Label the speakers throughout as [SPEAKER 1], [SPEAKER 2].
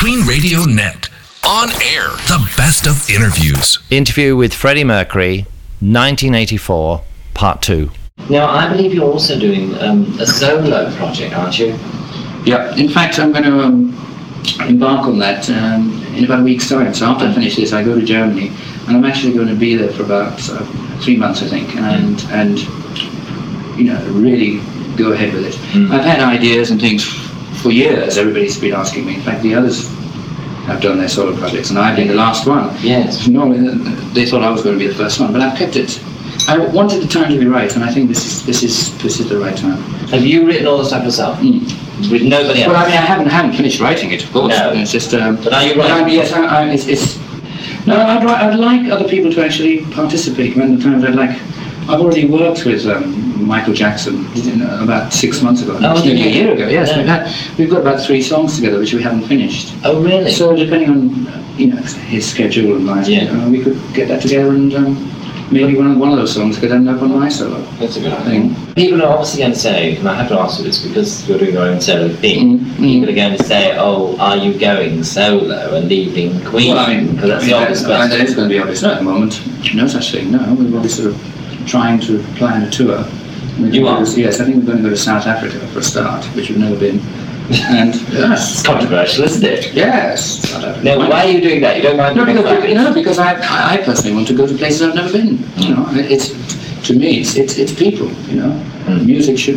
[SPEAKER 1] Queen Radio Net. On air, the best of interviews.
[SPEAKER 2] Interview with Freddie Mercury, 1984, Part 2.
[SPEAKER 3] Now, I believe you're also doing a solo project, aren't you?
[SPEAKER 4] Yeah, in fact, I'm going to embark on that in about a week's time. So after I finish this, I go to Germany, and I'm actually going to be there for about 3 months, I think, and you know, really go ahead with it. I've had ideas and things for years. Everybody's been asking me. In fact, the others have done their solo projects, and I've been the last one.
[SPEAKER 3] Yes.
[SPEAKER 4] Normally, they thought I was going to be the first one, but I've kept it. I wanted the time to be right, and I think this is the right time.
[SPEAKER 3] Have you written all the stuff yourself? With nobody else?
[SPEAKER 4] Well, I mean, I haven't finished writing it, of course.
[SPEAKER 3] No.
[SPEAKER 4] It's just.
[SPEAKER 3] But are you writing?
[SPEAKER 4] Yes, it's. No, I'd like other people to actually participate. When the times I've already worked with Michael Jackson about 6 months ago.
[SPEAKER 3] Oh,
[SPEAKER 4] Nearly a year ago. Yes, we've got about 3 songs together which we haven't finished.
[SPEAKER 3] Oh, really?
[SPEAKER 4] So depending on his schedule and mine, we could get that together and maybe one of those songs could end up on my solo.
[SPEAKER 3] That's a good thing. People are obviously going to say, and I have to ask you this because you're doing your own solo thing. People are going to say, "Oh, are you going solo and leaving Queen?"
[SPEAKER 4] Well, I mean,
[SPEAKER 3] because that's the obvious question.
[SPEAKER 4] That is going to be obvious. No, at the moment, no such thing. No, we're always sort of trying to plan a tour.
[SPEAKER 3] You are?
[SPEAKER 4] Yes, I think we're going to go to South Africa for a start, which we've never been. And
[SPEAKER 3] It's controversial, isn't it?
[SPEAKER 4] yes.
[SPEAKER 3] Now, why are you doing that? You don't mind?
[SPEAKER 4] Because I personally want to go to places I've never been. You know, it's to me, it's people. You know, music should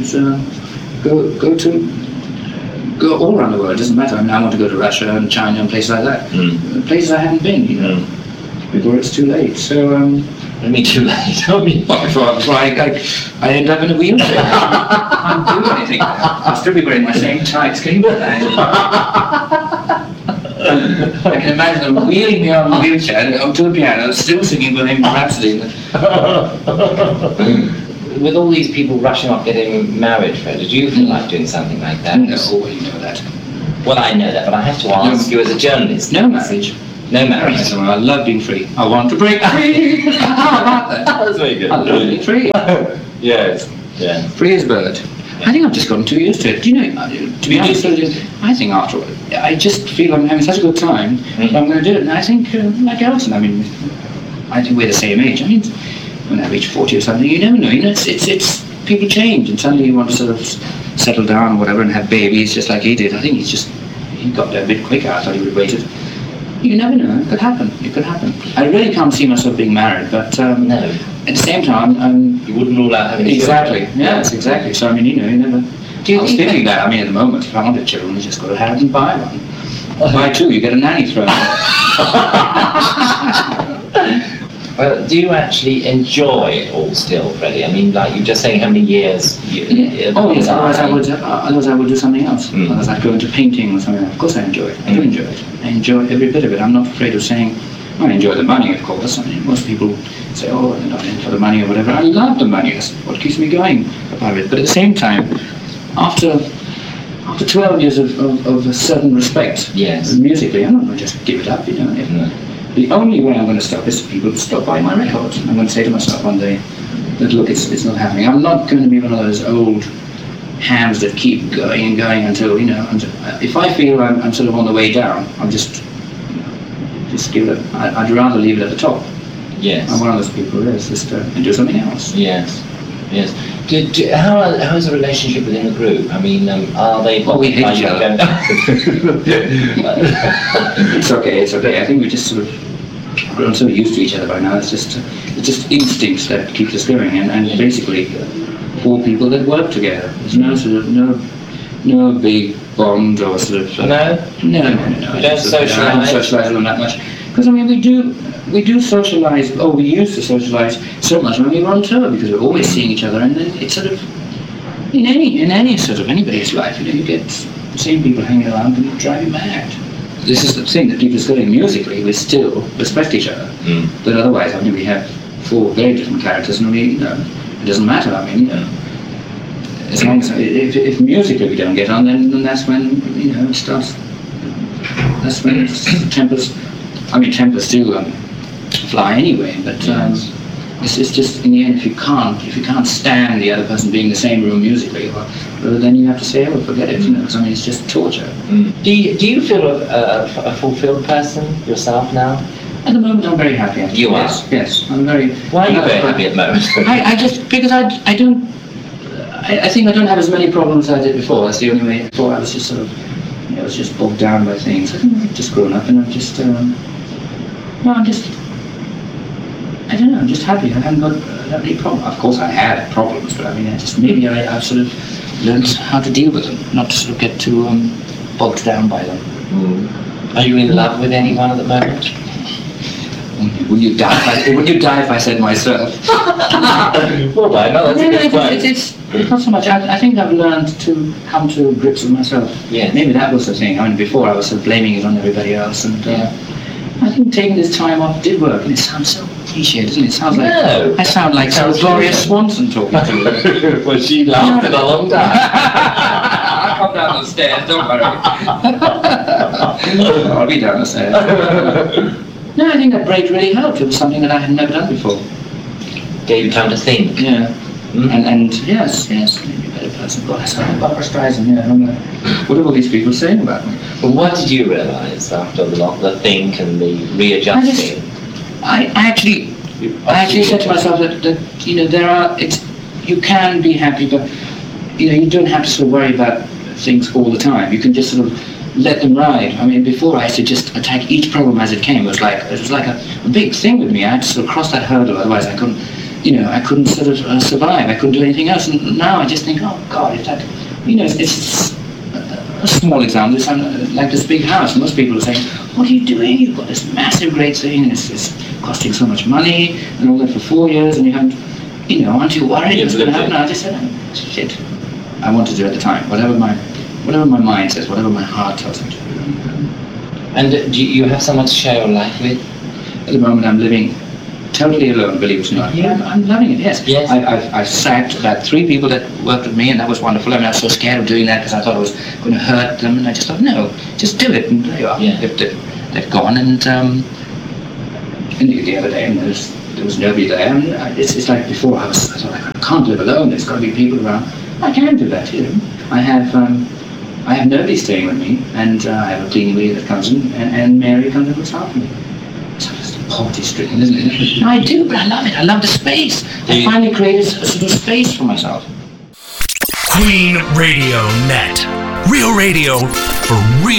[SPEAKER 4] go all around the world. It doesn't matter. I mean, I want to go to Russia and China and places like that. Places I haven't been. You know, before it's too late. So.
[SPEAKER 3] I mean, too late. I mean,
[SPEAKER 4] Before I end up in a wheelchair. I can't do anything. I'll still be wearing my same tights. Can you believe that? I can imagine them wheeling me on the wheelchair up to the piano, still singing Bohemian Rhapsody.
[SPEAKER 3] with all these people rushing off getting married, Fred, did you feel like doing something like that?
[SPEAKER 4] No, you know that.
[SPEAKER 3] Well, I know that, but I have to ask you as a journalist.
[SPEAKER 4] No marriage.
[SPEAKER 3] No marriage.
[SPEAKER 4] I love being free. I want to break free. How about that?
[SPEAKER 3] That's very good.
[SPEAKER 4] I love being free.
[SPEAKER 3] Yes. Yeah.
[SPEAKER 4] Free as a bird. I think I've just gotten too used to it. Do you know, to be honest, I think after all, I just feel I'm having such a good time that I'm going to do it. And I think, like Elton, I mean, I think we're the same age. I mean, when I reach 40 or something, you never know. You know, it's people change, and suddenly you want to sort of settle down or whatever and have babies just like he did. I think he got there a bit quicker. I thought he would have waited. You never know. It could happen. It could happen. I really can't see myself being married, but
[SPEAKER 3] no.
[SPEAKER 4] At the same time,
[SPEAKER 3] you wouldn't rule out having
[SPEAKER 4] exactly.
[SPEAKER 3] children.
[SPEAKER 4] Yes, exactly. So I mean, you never. I was thinking that. I mean, at the moment, if I wanted children, you just go ahead and buy one. Buy 2, you get a nanny thrown.
[SPEAKER 3] Well, do you actually enjoy it all still, Freddie? I mean, like you're just saying how many years.
[SPEAKER 4] Oh yes. Otherwise, I would do something else. Otherwise, I'd go into painting or something. Of course, I enjoy it. I do enjoy it. I enjoy every bit of it. I'm not afraid of saying. I enjoy the money, of course. I mean, most people say, "Oh, they're not in for the money or whatever." I love the money. That's what keeps me going about it. But at the same time, after 12 years of a certain respect, musically, I'm not going to just give it up. You know. The only way I'm going to stop is for people to stop buying my records. I'm going to say to myself one day that, look, it's not happening. I'm not going to be one of those old hands that keep going and going until, if I feel I'm sort of on the way down, I'll just give it. I'd rather leave it at the top.
[SPEAKER 3] Yes.
[SPEAKER 4] I'm one of those people who is just and do something else.
[SPEAKER 3] Yes. Yes. How is the relationship within the group? I mean, are they?
[SPEAKER 4] Well, we hate each other. It's okay. I think we just sort of grown so used to each other by now. It's just instincts that keeps us going, and basically 4 people that work together. There's no sort of no big bond or sort of
[SPEAKER 3] No.
[SPEAKER 4] You don't
[SPEAKER 3] socialise.
[SPEAKER 4] I don't socialise with them that much because I mean we do socialise. We used to socialise so much when we were on tour because we're always seeing each other, and then it's sort of in any sort of anybody's life, you get the same people hanging around and drive you mad. This is the thing that people are studying musically. We still respect each other, but otherwise, I mean, we have 4 very different characters, and it doesn't matter. I mean, as long as if musically we don't get on, then that's when it starts. That's when tempers. I mean, tempers do fly anyway, but it's just in the end, if you can't stand the other person being in the same room musically, or but then you have to say, oh, forget it, because I mean, it's just torture.
[SPEAKER 3] Do you feel a fulfilled person yourself now?
[SPEAKER 4] At the moment, I'm very happy. Actually.
[SPEAKER 3] You are?
[SPEAKER 4] Yes, I'm very...
[SPEAKER 3] Why are you very happy at the moment?
[SPEAKER 4] I just, because I don't... I think I don't have as many problems as I did before. That's the only way. Before I was just sort of, I was just bogged down by things. I think I've just grown up, and I'm just, I don't know. I'm just happy. I haven't got that many problems. Of course, I had problems, but I mean, maybe I've sort of learned how to deal with them, not to sort of get too bogged down by them.
[SPEAKER 3] Are you in love with anyone at the moment?
[SPEAKER 4] Will you die if I said myself?
[SPEAKER 3] Well, I know that's a good point.
[SPEAKER 4] It's not so much. I think I've learned to come to grips with myself.
[SPEAKER 3] Yeah.
[SPEAKER 4] Maybe that was the thing. I mean, before I was sort of blaming it on everybody else, and I think taking this time off did work. And it sounds so cliche, doesn't it? It sounds like I sound like Gloria Swanson talking to you.
[SPEAKER 3] Well, she laughed a long time.
[SPEAKER 4] I'll come down the stairs. Don't worry. I'll be down the stairs. No, I think that break really helped. It was something that I had never done before.
[SPEAKER 3] Gave you time to think.
[SPEAKER 4] Yeah. And yes, maybe a better person. God, I sound like Barbara Streisand, what are all these people saying about me?
[SPEAKER 3] Well, what did you realise after the think and the readjusting?
[SPEAKER 4] I actually said to myself that you can be happy, but you don't have to sort of worry about things all the time. You can just sort of let them ride. I mean, before I had to just attack each problem as it came. It was like a big thing with me. I had to sort of cross that hurdle, otherwise I couldn't sort of survive. I couldn't do anything else. And now I just think, oh God, if that, it's a small example. It's like this big house. Most people are saying, what are you doing? You've got this massive, great thing, and it's costing so much money, and all that for 4 years, and you haven't, aren't you worried what's going to happen? I just said, oh, shit. I want to do at the time, whatever my mind says, whatever my heart tells me to do.
[SPEAKER 3] And do you have someone to share your life with?
[SPEAKER 4] At the moment, I'm living totally alone, believe it or not. Yeah, I'm loving it, yes. I've sacked about 3 people that worked with me, and that was wonderful. I mean, I was so scared of doing that because I thought I was going to hurt them, and I just thought, no, just do it, and there you are.
[SPEAKER 3] Yeah.
[SPEAKER 4] They've gone, and the other day, and there was nobody there. I mean, it's like before, I thought, I can't live alone, there's got to be people around. I can do that, I have nobody staying with me, and I have a cleaning lady that comes in, and Mary comes and looks after me. So it's poverty-stricken, isn't it? No, I do, but I love it. I love the space. I finally created a sort of space for myself.
[SPEAKER 1] Queen Radio Net. Real radio for real.